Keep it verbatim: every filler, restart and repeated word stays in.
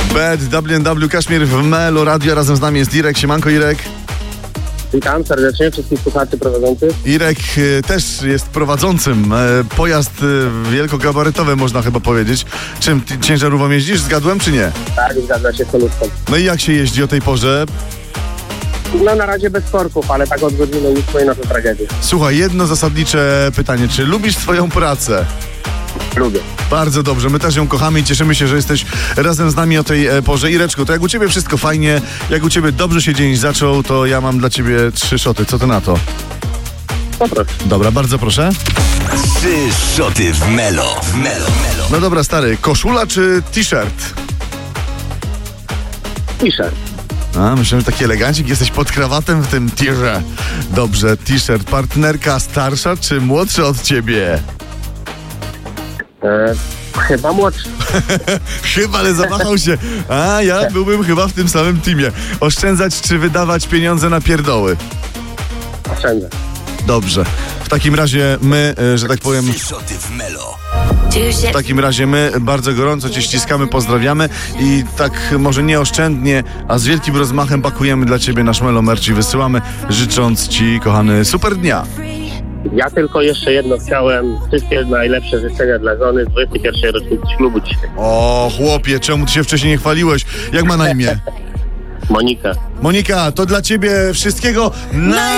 Bad W N W Kaszmir w Melo Radio. Razem z nami jest Irek. Siemanko, Irek. Witam serdecznie wszystkich słuchaczy prowadzących. Irek y, też jest prowadzącym. E, pojazd y, wielkogabarytowy, można chyba powiedzieć. Czym ty ciężarówką jeździsz? Zgadłem czy nie? Tak, zgadza się z solówką. No i jak się jeździ o tej porze? No na razie bez korków, ale tak od godziny ósmej na to tragedię. Słuchaj, jedno zasadnicze pytanie. Czy lubisz swoją pracę? Lubię. Bardzo dobrze, my też ją kochamy i cieszymy się, że jesteś razem z nami o tej e, porze. Ireczku, to jak u ciebie wszystko fajnie, jak u ciebie dobrze się dzień zaczął, to ja mam dla ciebie trzy szoty. Co ty na to? Poproszę. Dobra, bardzo proszę. Trzy szoty w Melo. W Melo. Melo. No dobra, stary, koszula czy t-shirt? T-shirt. A, myślałem, że taki elegancik, jesteś pod krawatem w tym tirze. Dobrze, t-shirt. Partnerka starsza czy młodsza od ciebie? E, chyba młodszy. Chyba, ale zawahał się. A, ja byłbym chyba w tym samym teamie. Oszczędzać czy wydawać pieniądze na pierdoły? Oszczędzę. Dobrze. W takim razie my, e, że tak powiem... Trzy szoty w Melo. W takim razie my bardzo gorąco cię ściskamy, pozdrawiamy i tak może nieoszczędnie, a z wielkim rozmachem pakujemy dla ciebie nasz Melo Merch i wysyłamy, życząc ci, kochany, super dnia. Ja tylko jeszcze jedno chciałem. Wszystkie najlepsze życzenia dla żony z dwudziestej pierwszej rocznicy ślubu dzisiaj. O, chłopie, czemu ty się wcześniej nie chwaliłeś? Jak ma na imię? Monika. Monika, to dla ciebie wszystkiego naj...